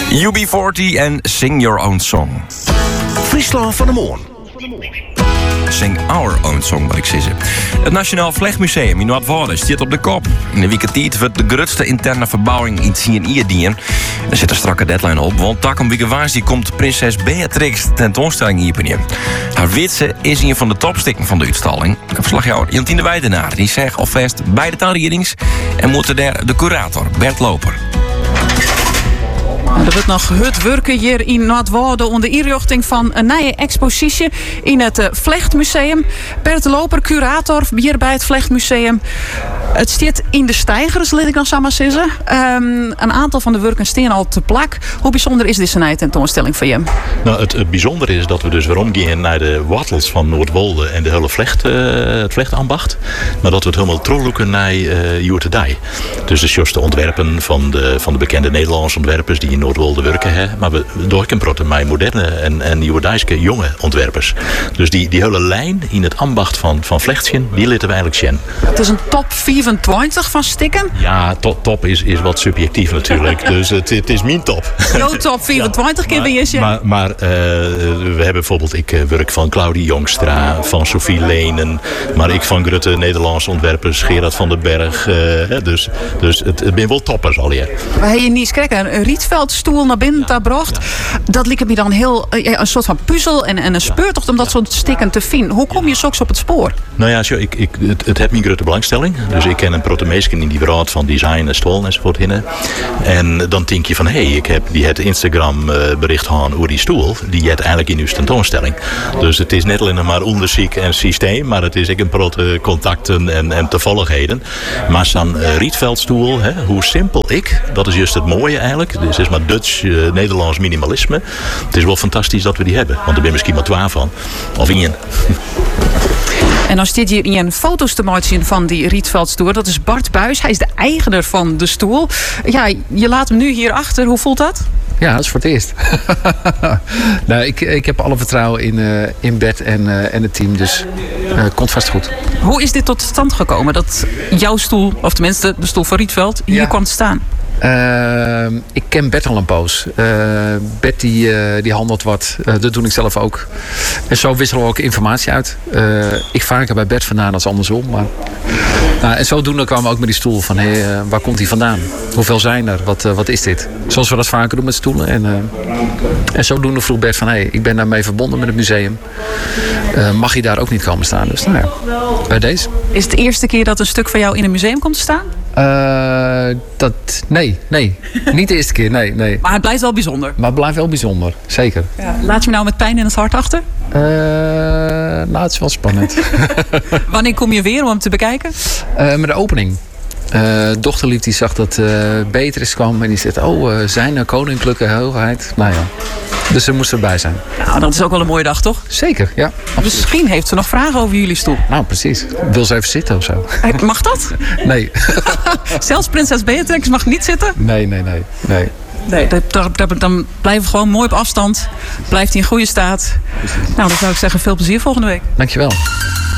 UB40 en Sing Your Own Song. Friesland van de Moorn. Sing Our Own Song, wat ik zei. Het Nationaal Vlechtmuseum in Noordwouden staat op de kop. In de weekentijd wordt de grootste interne verbouwing in CNI dienen. Er zit een strakke deadline op, want tak om weekend komt prinses Beatrix tentoonstelling hier. Haar witse is een van de topstikken van de uitstalling. Verslagjouwer Jantine Weidenaar die zegt alvast bij de taalreadings en moet er daar de curator Bert Loper. Er wordt nog het werken hier in Noordwouden onder inrichting van een nieuwe expositie in het Vlechtmuseum. Bert Loper, curator hier bij het Vlechtmuseum. Het staat in de steigers, laat ik dan zo maar zeggen. Een aantal van de werken staan al te plak. Hoe bijzonder is deze nieuwe tentoonstelling voor je? Nou, het bijzondere is dat we dus weer omgaan naar de wortels van Noordwolde en de hele het vlechtambacht. Maar dat we het helemaal terugloeken naar Joertedij. Dus de juiste ontwerpen van de bekende Nederlandse ontwerpers die in Noordwolde werken. Hè. Maar we doorkemprotten met moderne en Nieuwedijske jonge ontwerpers. Dus die hele lijn in het ambacht van vlechtschen, die laten we eigenlijk zien. Het is een top 24 van stikken. Ja, top is wat subjectief natuurlijk. Dus het is mijn top. Jouw top 24 keer bij je. Maar we hebben bijvoorbeeld, ik werk van Claudie Jongstra, van Sophie Lenen. Maar ik van Grutte Nederlandse ontwerpers, Gerard van den Berg. Dus het ben wel toppers al hier. We hebben je niet kijken, een Rietveldstoel naar binnen daar bracht. Dat lijkt me dan heel een soort van puzzel en een speurtocht om dat soort stikken te vinden. Hoe kom je soms op het spoor? Nou ja, het heeft mijn grote belangstelling. Dus ik ken een protomeesken in die wereld van design en stoel enzovoort hinnen. En dan denk je van, ik heb die het Instagram bericht gehad over die stoel. Die je eigenlijk in uw tentoonstelling. Dus het is net alleen maar onderzoek en systeem. Maar het is ook een proto contacten en toevalligheden. Maar zo'n Rietveldstoel, hoe simpel dat is juist het mooie eigenlijk. Dus is maar Dutch, Nederlands minimalisme. Het is wel fantastisch dat we die hebben. Want er ben misschien maar 12 van. Of 1. En dan zit hier in foto's te maken van die Rietveldstoel. Dat is Bart Buijs. Hij is de eigenaar van de stoel. Ja, je laat hem nu hier achter. Hoe voelt dat? Ja, dat is voor het eerst. Nou, ik heb alle vertrouwen in Bert en het team. Dus komt vast goed. Hoe is dit tot stand gekomen? Dat jouw stoel, of tenminste de stoel van Rietveld, hier kwam te staan? Ik ken Bert al een poos. Bert die handelt wat. Dat doe ik zelf ook. En zo wisselen we ook informatie uit. Ik vaker bij Bert vandaan als andersom. Maar, en zodoende kwamen we ook met die stoel van waar komt die vandaan? Hoeveel zijn er? Wat is dit? Zoals we dat vaker doen met stoelen. En zodoende vroeg Bert van ik ben daarmee verbonden met het museum. Mag je daar ook niet komen staan? Dus bij deze. Is het de eerste keer dat een stuk van jou in een museum komt te staan? Nee. Niet de eerste keer, nee. Maar het blijft wel bijzonder. Maar het blijft wel bijzonder, zeker. Ja. Laat je me nou met pijn in het hart achter? Het is wel spannend. Wanneer kom je weer om hem te bekijken? Met de opening. Dochterlief die zag dat Beatrix kwam en die zegt, zijn koninklijke hoogheid. Nou ja, dus ze moest erbij zijn. Nou, dat is ook wel een mooie dag, toch? Zeker, ja. Absoluut. Misschien heeft ze nog vragen over jullie stoel. Nou, precies. Wil ze even zitten of zo? Mag dat? Nee. Zelfs prinses Beatrix mag niet zitten? Nee. Nee, dan blijven we gewoon mooi op afstand. Blijft hij in goede staat. Nou, dan zou ik zeggen, veel plezier volgende week. Dankjewel.